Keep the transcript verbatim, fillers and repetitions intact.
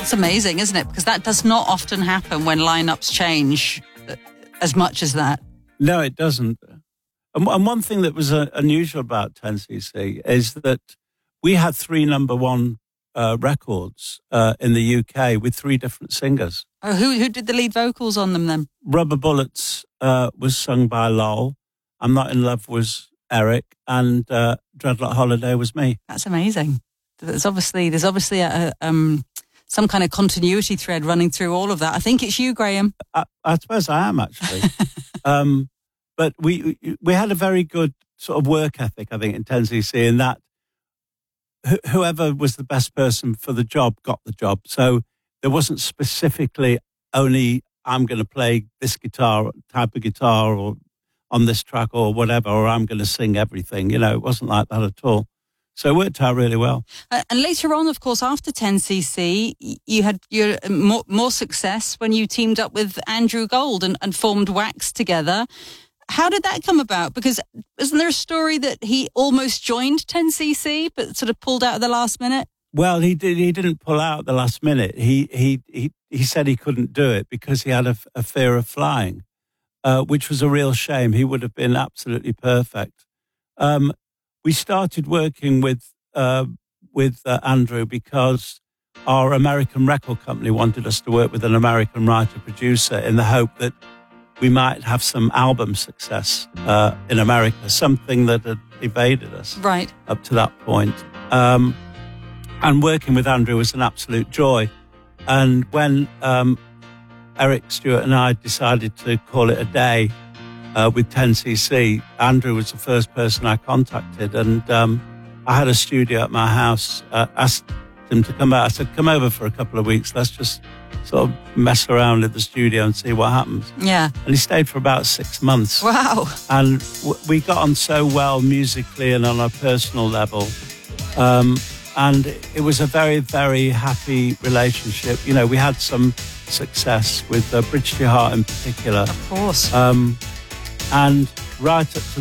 That's amazing, isn't it? Because that does not often happen when lineups change as much as that. No, it doesn't. And, and one thing that was uh, unusual about ten C C is that we had three number one uh, records uh, in the U K with three different singers. Oh, who who did the lead vocals on them then? Rubber Bullets uh, was sung by Lol. I'm Not in Love was Eric, and uh, Dreadlock Holiday was me. That's amazing. There's obviously there's obviously a, um, some kind of continuity thread running through all of that. I think it's you, Graham. I, I suppose I am, actually. um, but we we had a very good sort of work ethic, I think, in ten C C, in that wh- whoever was the best person for the job got the job. So there wasn't specifically only I'm going to play this guitar type of guitar or on this track or whatever, or I'm going to sing everything. You know, it wasn't like that at all. So it worked out really well. Uh, and later on, of course, after ten C C, you had your more, more success when you teamed up with Andrew Gold and, and formed Wax together. How did that come about? Because isn't there a story that he almost joined ten C C, but sort of pulled out at the last minute? Well, he did. He didn't pull out at the last minute. He he he he said he couldn't do it because he had a, a fear of flying, uh, which was a real shame. He would have been absolutely perfect. Um, we started working with uh, with uh, Andrew because our American record company wanted us to work with an American writer producer in the hope that we might have some album success uh, in America, something that had evaded us right up to that point. Um, And working with Andrew was an absolute joy. And when um, Eric Stewart and I decided to call it a day uh, with ten C C, Andrew was the first person I contacted. And um, I had a studio at my house, uh, asked him to come out. I said, come over for a couple of weeks. Let's just sort of mess around at the studio and see what happens. Yeah. And he stayed for about six months. Wow. And w- we got on so well musically and on a personal level. Um, And it was a very, very happy relationship. You know, we had some success with uh, Bridge to Your Heart in particular. Of course. Um, and right up to